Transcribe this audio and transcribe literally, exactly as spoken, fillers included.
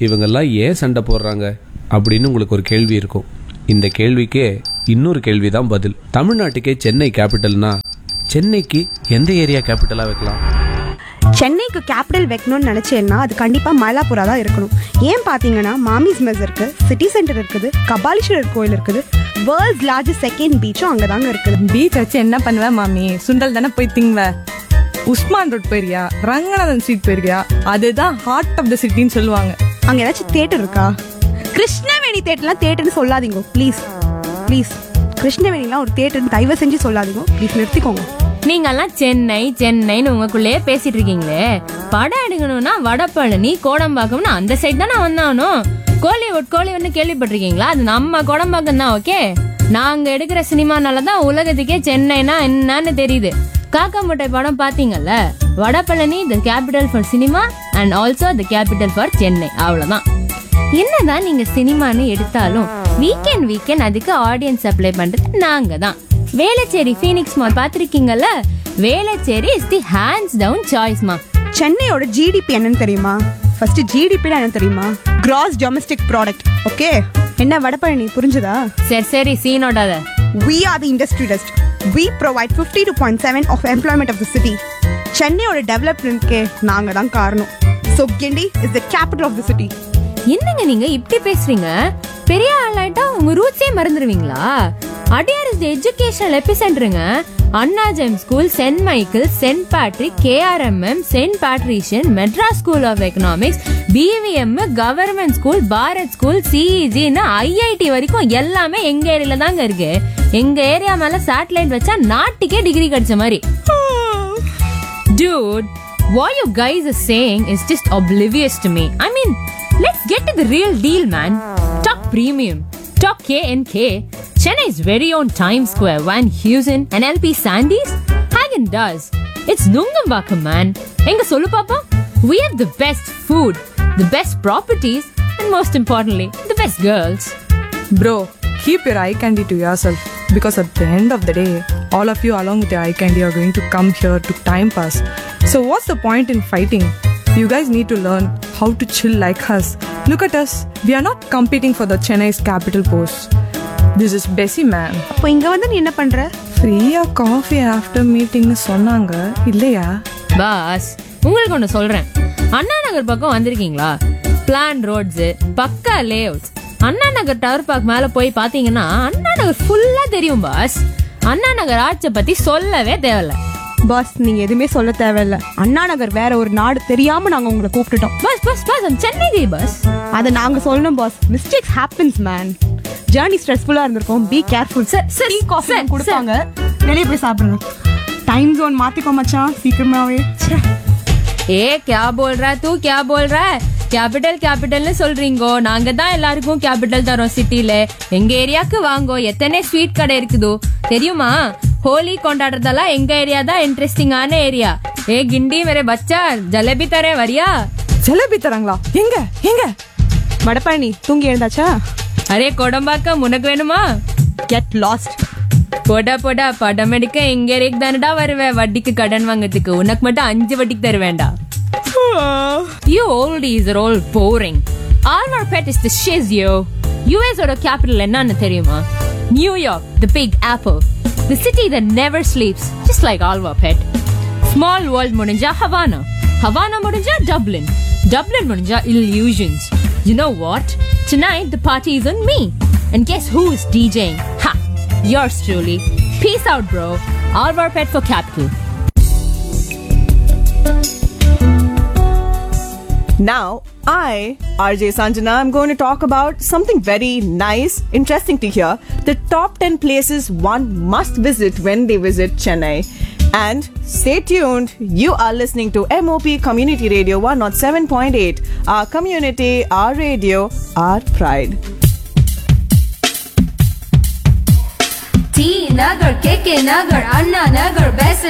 இவங்கெல்லாம் ஏன் சண்டை போடுறாங்க அப்படின்னு உங்களுக்கு ஒரு கேள்வி இருக்கும். இந்த கேள்விக்கே இன்னொரு கேள்விதான் பதில். தமிழ்நாட்டுக்கே சென்னை கேபிட்டல்னா சென்னைக்கு எந்த ஏரியா கேபிட்டலா வைக்கலாம்? சென்னைக்கு கேபிட்டல் வைக்கணும்னு நினைச்சேன்னா அது கண்டிப்பா மயிலாப்பூரா தான் இருக்கணும். ஏன் பாத்தீங்கன்னா மாமிஸ் மெஸ் இருக்கு, சிட்டி சென்டர் இருக்குது, கபாலீஸ்வரர் கோயில் இருக்குது, வேர்ல்ட்ஸ் லார்ஜஸ்ட் செகண்ட் பீச்சும் அங்கதாங்க இருக்குது. பீச் வச்சு என்ன பண்ணுவேன் மாமி? சுண்டல் தானே போய் திங்குவ. உஸ்மான் ரோட் போயிருக்கியா? ரங்கநாதன் ஸ்ட்ரீட் போயிருக்கியா? அதுதான் ஹார்ட் ஆஃப் த சிட்டின்னு சொல்லுவாங்க. அங்க ஏதாச்சும் தியேட்டர் இருக்கா? கிருஷ்ணவேணி தியேட்டர்லாம் தியேட்டர்னு சொல்லாதீங்க ப்ளீஸ் ப்ளீஸ். கிருஷ்ணவேணிலாம் ஒரு தியேட்டர் தயவு செஞ்சு சொல்லாதீங்க ப்ளீஸ், நிறுத்திக்கோங்க. நீங்கெல்லாம் சென்னை சென்னைன்னு உங்களுக்குள்ளேயே பேசிட்டு இருக்கீங்களே. படம் எடுக்கணும்னா வடபழனி கோடம்பாக்கம்னு அந்த சைடு தானே வந்தானோ. கோலிவுட் கோலிவுட்னு கேள்விப்பட்டிருக்கீங்களா? அது நம்ம கோடம்பாக்கம் தான். ஓகே, நாங்க எடுக்கிற சினிமானாலதான் உலகத்துக்கே சென்னைனா என்னன்னு தெரியுது. காக்கா முட்டை படம் பாத்தீங்கல்ல? வடபழனி தி capital for cinema and also the capital for Chennai. அவ்வளவுதான். என்னதான் நீங்க சினிமான்னு எடுத்தாலும் வீக்கெண்ட் வீக்கெண்ட் அதுக்கு ஆடியன்ஸ் அப்ளை பண்றது நாங்க தான். Velachery Phoenix mall பாத்திருக்கீங்கல்ல? Velachery is the hands down choice மா. சென்னையோட ஜிடிபி என்னன்னு தெரியுமா? ஃபர்ஸ்ட் ஜிடிபி என்ன தெரியுமா? Gross domestic product. ஓகே, என்ன வடபழனி புரிஞ்சுதா? சரி சரி சீனோடாத. We are the industry dust. We provide fifty-two point seven of employment of the city. சென்னையோட டெவலப்மெண்ட்க்கு நாங்க தான் காரணம். So Gindi is the capital of the city. என்னங்க நீங்க இப்படி பேசுறீங்க? பெரிய ஆளாயிட்டா உங்க ரூட்ஸே மறந்துடுவீங்களா? அடியார் is the educational எபிசென்டருங்க. Anna GeM school, send Michael, send Patrick, கேஆர்எம்எம், send Patrician, Madras school of economics, PVM, government school, Bharat school, சிஇஜின்னு IIT வரைக்கும் எல்லாமே எங்க ஏரியால தாங்க இருக்கு. எங்க ஏரியா மேல சேட்டலைட் வச்சா நாட்டுக்கே டிகிரி கிடைச்ச மாதிரி. Dude, what you guys are saying is just oblivious to me. I mean, let's get to the real deal, man. Talk premium. Talk K N K. Chennai's very own Times Square, Van Heusen and L P Sandys. Hagen does. It's Nungambakkam, man. Enga sollu papa? We have the best food, the best properties, and most importantly, the best girls. Bro, keep your eye candy to yourself, because at the end of the day, all of you along with your eye candy are going to come here to time pass. So what's the point in fighting? You guys need to learn how to chill like us. Look at us. We are not competing for the Chennai's capital post. This is Bessie, man. அப்போ இங்க வந்து நீ என்ன பண்ற? ஃப்ரீயா coffee after மீட்டிங்னு சொன்னாங்க இல்லையா? Pass, உங்களுக்கு ஒன்று சொல்றேன். அண்ணா நகர் பக்கம் வந்திருக்கீங்களா? பிளான் ரோட்ஸ், பக்கா லே outs. Anna Nagar tower park மேல போய் பாத்தீங்கன்னா அண்ணா நகர் ஃபுல்லா தெரியும் பாஸ். அண்ணா நகர் ஆட்சியை பத்தி சொல்லவே தேவையில்ல பாஸ். நீங்க எதுவுமே சொல்ல தேவையில்ல. அண்ணா நகர் வேற ஒரு நாடு தெரியாம நாங்க உங்களை கூப்பிட்டுட்டோம். பஸ் பஸ் பஸ் சென்னை கை பஸ். அதை நாங்க சொல்லணும் pass. Mistakes happens man. Journey ஸ்ட்ரெஸ்ஃபுல்லா இருந்திருக்கும். Be careful. டீ காஃபி கொடுப்பாங்க, வெளியே போய் சாப்பிடுங்க. டைம் ஜோன் மாத்திக்கோ மச்சான் சீக்கிரமாவே. ஏ क्या बोल रहा तू क्या बोल रहा है? கேபிட்டல் கேபிட்டல்னு சொல்றீங்கோ. நாங்க தான் எல்லாருக்கும் கேபிட்டல் தரோம் சிட்டில. எங்க ஏரியாக்கு வாங்கோ. எத்தனை ஸ்வீட் கடை இருக்குதோ தெரியுமா? ஹோலி கொண்டாடுறதெல்லாம் எங்க ஏரியா தான் இன்ட்ரெஸ்டிங்கான ஏரியா. ஏ கிண்டி மேரே பச்சா, ஜலேபி தரே வரியா? ஜலேபி தராங்களா? எங்க எங்க? வடபழனி தூங்கி எழுந்தாச்சா? அரே கோடம்பாக்கம் உனக்கு வேணுமா? Get lost. போடா போடா, படம் எடுக்க எங்க ஏரியாக்கு தானடா வருவேன் வட்டிக்கு கடன் வாங்கறதுக்கு. உனக்கு மட்டும் அஞ்சு வட்டிக்கு தர வேண்டாம். You oldies are all boring. Alvar Pet is the shiz, yo. U S ஓட கேபிட்டல் என்னன்னு தெரியுமா? New York, the big apple. The city that never sleeps, just like Alvar Pet. Small world முடிஞ்சா Havana. Havana முடிஞ்சா Dublin. Dublin முடிஞ்சா Illusions. You know what? Tonight the party is on me. And guess who is DJing? Ha! Yours truly. Peace out, bro. Alvar Pet for capital. Now, I, R J Sanjana, I'm going to talk about something very nice, interesting to hear. The top ten places one must visit when they visit Chennai. And stay tuned. You are listening to M O P Community Radio one oh seven point eight. Our community, our radio, our pride. T Nagar, K K Nagar, Anna Nagar, Besant